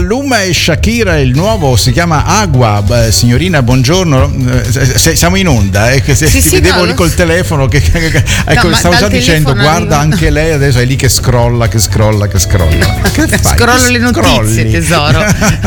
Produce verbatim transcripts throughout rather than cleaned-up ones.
Maluma e Shakira, il nuovo si chiama Agua. Beh, signorina, buongiorno. Eh, siamo in onda, eh, se sì, ti sì, vedevo no, lì col telefono che, che, che ecco, no, stavo già dicendo, arriva... guarda anche lei adesso è lì che scrolla, che scrolla, che scrolla. Che fai? Scrollo che le notizie, scrolli? tesoro.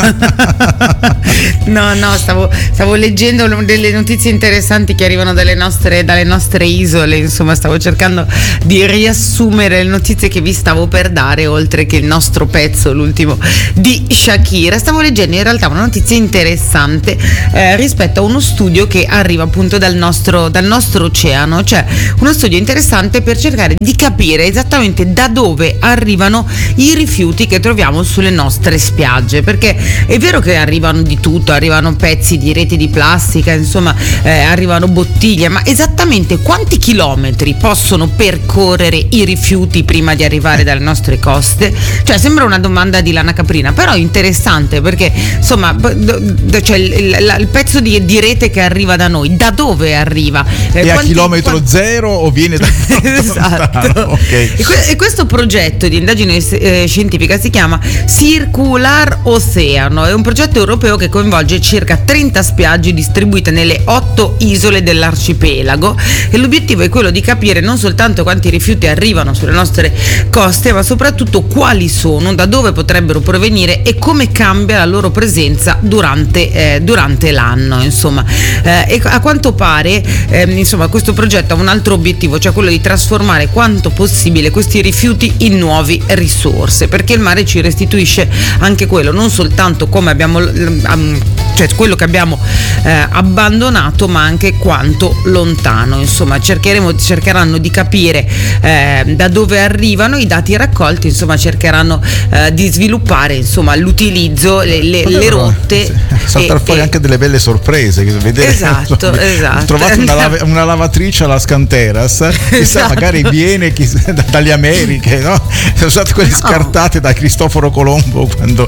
No, no, stavo, stavo leggendo delle notizie interessanti che arrivano dalle nostre, dalle nostre isole, insomma, stavo cercando di riassumere le notizie che vi stavo per dare, oltre che il nostro pezzo, l'ultimo di Shakira. Stavo leggendo in realtà una notizia interessante eh, rispetto a uno studio che arriva appunto dal nostro, dal nostro oceano, cioè uno studio interessante per cercare di capire esattamente da dove arrivano i rifiuti che troviamo sulle nostre spiagge, perché è vero che arrivano di tutto, arrivano pezzi di reti di plastica, insomma eh, arrivano bottiglie, ma esattamente quanti chilometri possono percorrere i rifiuti prima di arrivare dalle nostre coste? Cioè sembra una domanda di lana caprina, però è interessante perché insomma cioè, il, il, il pezzo di, di rete che arriva da noi, da dove arriva? Eh, è quanti, a chilometro quanti... zero o viene da esatto. Okay. E, que- e questo progetto di indagine eh, scientifica si chiama Circular Oceano, è un progetto europeo che coinvolge circa trenta spiagge distribuite nelle otto isole dell'arcipelago, e l'obiettivo è quello di capire non soltanto quanti rifiuti arrivano sulle nostre coste, ma soprattutto quali sono, da dove potrebbero provenire e come cambia la loro presenza durante, eh, durante l'anno, insomma. Eh, e a quanto pare eh, insomma questo progetto ha un altro obiettivo, cioè quello di trasformare quanto possibile questi rifiuti in nuove risorse, perché il mare ci restituisce anche quello, non soltanto come abbiamo um, cioè quello che abbiamo eh, abbandonato, ma anche quanto lontano. Insomma, cercheremo cercheranno di capire eh, da dove arrivano i dati raccolti, insomma cercheranno eh, di sviluppare insomma l'utilizzo, le, le, le rotte, sì, saltare fuori e, anche delle belle sorprese, vedere, esatto, insomma, esatto. Ho trovato una, lave, una lavatrice alla Scanteras, chissà, esatto. Magari viene chissà, dalle Americhe, no? Sono state quelle no. scartate da Cristoforo Colombo quando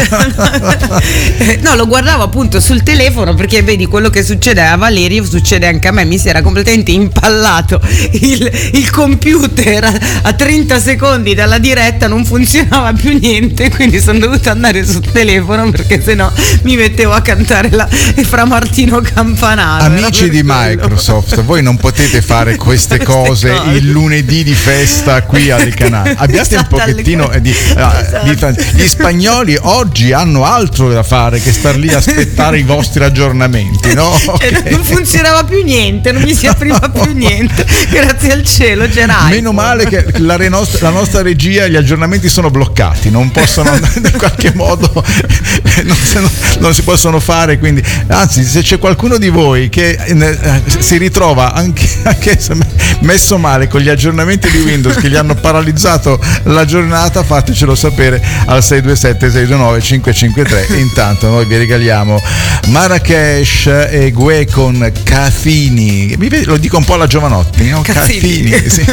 no, lo guardavo appunto sul telefono, perché vedi quello che succede a Valerio succede anche a me, mi si era completamente impallato il, il computer a, a trenta secondi dalla diretta, non funzionava più niente, quindi sono dovuta andare sul telefono perché sennò mi mettevo a cantare la Fra Martino Campanaro. Amici di quello. Microsoft, voi non potete fare queste, queste cose, cose il lunedì di festa qui al canale. Abbiate esatto, un pochettino di, esatto. di gli spagnoli oggi hanno altro da fare che star lì a aspettare i vostri aggiornamenti, no? Okay. Non funzionava più niente, non mi si apriva no. più niente, grazie al cielo c'era meno iPhone. Male che la, renost- la nostra regia, gli aggiornamenti sono bloccati, non possono in qualche modo non, se, non, non si possono fare, quindi anzi se c'è qualcuno di voi che eh, si ritrova anche, anche messo male con gli aggiornamenti di Windows che gli hanno paralizzato la giornata, fatecelo sapere al sei due sette sei due nove cinque cinque tre. Intanto noi vi regaliamo Marrakesh e Gue con Caffini, lo dico un po' alla Giovanotti, no? Caffini, sì.